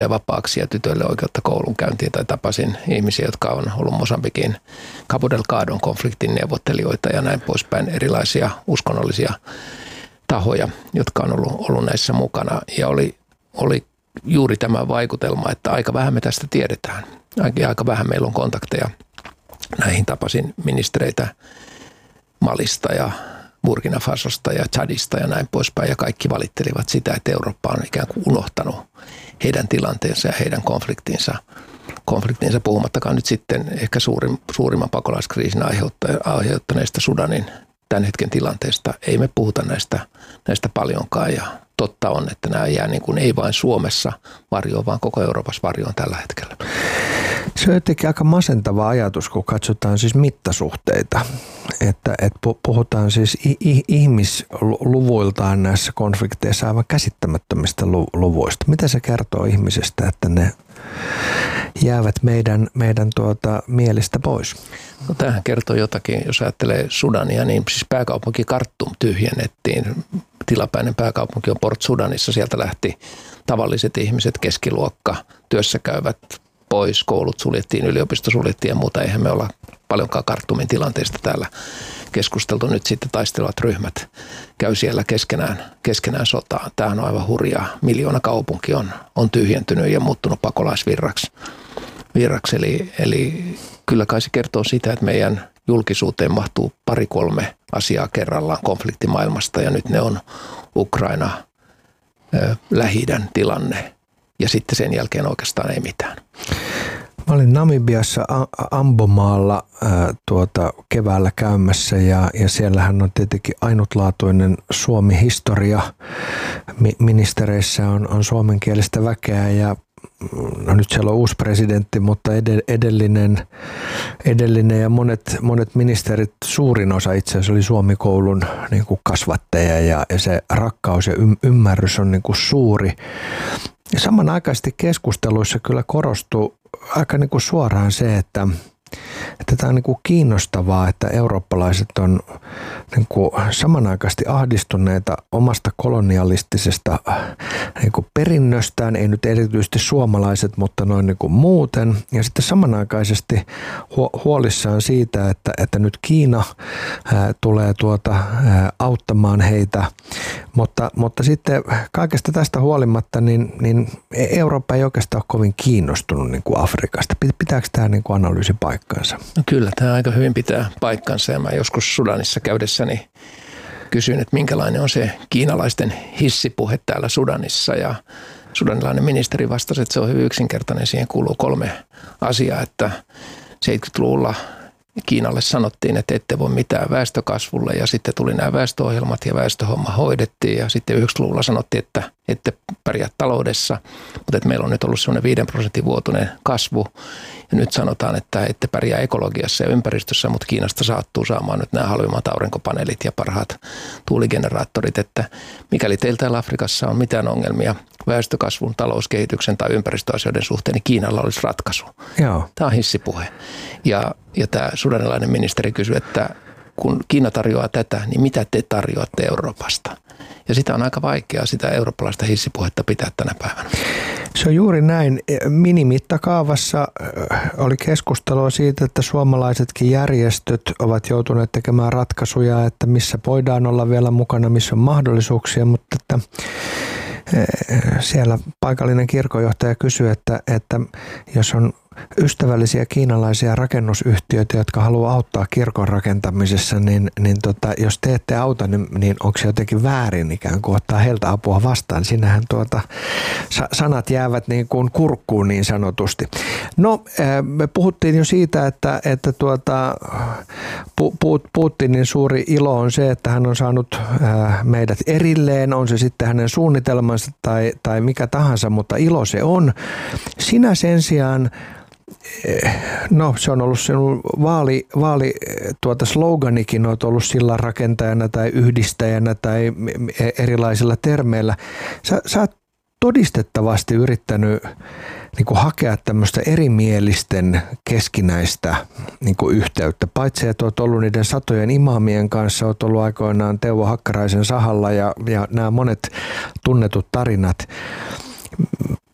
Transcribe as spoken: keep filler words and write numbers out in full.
vapaaksi ja tytöille oikeutta koulunkäyntiin, tai tapasin ihmisiä, jotka on ollut Mosambikin Cabo Delgadon konfliktin neuvottelijoita ja näin poispäin, erilaisia uskonnollisia tahoja, jotka on ollut, ollut näissä mukana. Ja oli, oli juuri tämä vaikutelma, että aika vähän me tästä tiedetään. Aika, aika vähän meillä on kontakteja. Näihin tapasin ministereitä Malista ja Burkina Fasosta ja Chadista ja näin poispäin. Ja kaikki valittelivat sitä, että Eurooppa on ikään kuin unohtanut heidän tilanteensa ja heidän konfliktinsa. Konfliktinsa puhumattakaan nyt sitten ehkä suurin, suurimman pakolaiskriisin aiheuttaneesta Sudanin tämän hetken tilanteesta. Ei me puhuta näistä, näistä paljonkaan ja totta on, että nämä jää niin kuin ei vain Suomessa varjoon, vaan koko Euroopassa varjoon tällä hetkellä. Se on jotenkin aika masentava ajatus, kun katsotaan siis mittasuhteita, että, että puhutaan siis ihmisluvuiltaan näissä konflikteissa aivan käsittämättömistä luvuista. Mitä se kertoo ihmisestä, että ne jäävät meidän, meidän tuota mielistä pois? No, tämähän kertoo jotakin, jos ajattelee Sudania, niin siis pääkaupunki Khartoum tyhjennettiin. Tilapäinen pääkaupunki on Port Sudanissa, sieltä lähti tavalliset ihmiset, keskiluokka, työssäkäyvät pois, koulut suljettiin, yliopisto suljettiin ja muuta. Eihän me olla paljonkaan Khartoumin tilanteesta täällä keskusteltu. Nyt sitten taistelevat ryhmät käy siellä keskenään, keskenään sotaa. Tämä on aivan hurjaa. Miljoona kaupunki on, on tyhjentynyt ja muuttunut pakolaisvirraksi. Virraksi. Eli, eli kyllä kai se kertoo sitä, että meidän julkisuuteen mahtuu pari-kolme asiaa kerrallaan konfliktimaailmasta ja nyt ne on Ukraina, Lähi-idän tilanne ja sitten sen jälkeen oikeastaan ei mitään. Mä olin Namibiassa Ambomaalla ää, tuota, keväällä käymässä ja, ja siellähän on tietenkin ainutlaatuinen Suomi-historia. Mi- ministereissä on, on suomenkielistä väkeä ja no nyt siellä on uusi presidentti, mutta edellinen, edellinen ja monet, monet ministerit, suurin osa itse asiassa oli Suomi-koulun niin kuin kasvatteja ja, ja se rakkaus ja ymmärrys on niin kuin suuri. Ja samanaikaisesti keskusteluissa kyllä korostuu aika niin kuin suoraan se, että, että tämä on niin kuin kiinnostavaa, että eurooppalaiset on niin kuin samanaikaisesti ahdistuneita omasta kolonialistisesta niin kuin perinnöstään, ei nyt erityisesti suomalaiset, mutta noin niin kuin muuten. Ja sitten samanaikaisesti huolissaan siitä, että, että nyt Kiina ää, tulee tuota, ää, auttamaan heitä, mutta, mutta sitten kaikesta tästä huolimatta, niin, niin Eurooppa ei oikeastaan ole kovin kiinnostunut niin kuin Afrikasta. Pitääkö tämä niin kuin analyysi paikkansa? No kyllä, tämä aika hyvin pitää paikkansa ja mä joskus Sudanissa käydessäni kysyin, että minkälainen on se kiinalaisten hissipuhe täällä Sudanissa ja sudanilainen ministeri vastasi, että se on hyvin yksinkertainen. Siihen kuuluu kolme asiaa, että seitsemänkymmentäluvulla Kiinalle sanottiin, että ette voi mitään väestökasvulle ja sitten tuli nämä väestöohjelmat ja väestöhomma hoidettiin ja sitten yhdeksänkymmentäluvulla sanottiin, että ette pärjää taloudessa, mutta että meillä on nyt ollut sellainen viiden prosentin vuotuinen kasvu ja nyt sanotaan, että ette pärjää ekologiassa ja ympäristössä, mutta Kiinasta saattuu saamaan nyt nämä halvimmat aurinkopaneelit ja parhaat tuuligeneraattorit, että mikäli teillä täällä Afrikassa on mitään ongelmia väestökasvun, talouskehityksen tai ympäristöasioiden suhteen, niin Kiinalla olisi ratkaisu. Joo. Tämä on hissipuhe. Ja, ja tämä sudanilainen ministeri kysyi, että kun Kiina tarjoaa tätä, niin mitä te tarjoatte Euroopasta? Ja sitä on aika vaikeaa sitä eurooppalaista hissipuhetta pitää tänä päivänä. Se on juuri näin. Minimittakaavassa oli keskustelua siitä, että suomalaisetkin järjestöt ovat joutuneet tekemään ratkaisuja, että missä voidaan olla vielä mukana, missä on mahdollisuuksia, mutta että siellä paikallinen kirkonjohtaja kysyi, että, että jos on ystävällisiä kiinalaisia rakennusyhtiöitä, jotka haluaa auttaa kirkon rakentamisessa, niin, niin tota, jos te ette auta, niin, niin onko se jotenkin väärin ikään kuin ottaa heiltä apua vastaan? Sinähän tuota, sanat jäävät niin kuin kurkkuun niin sanotusti. No, me puhuttiin jo siitä, että, että tuota, Putinin suuri ilo on se, että hän on saanut meidät erilleen, on se sitten hänen suunnitelmansa tai, tai mikä tahansa, mutta ilo se on. Sinä sen sijaan, no se on ollut sinun vaali, vaali tuota sloganikin, olet ollut sillan rakentajana tai yhdistäjänä tai erilaisilla termeillä. Sä, sä oot todistettavasti yrittänyt niin kuin hakea tämmöistä erimielisten keskinäistä niin kuin yhteyttä. Paitsi että olet ollut niiden satojen imaamien kanssa, olet ollut aikoinaan Teuvo Hakkaraisen sahalla ja, ja nämä monet tunnetut tarinat.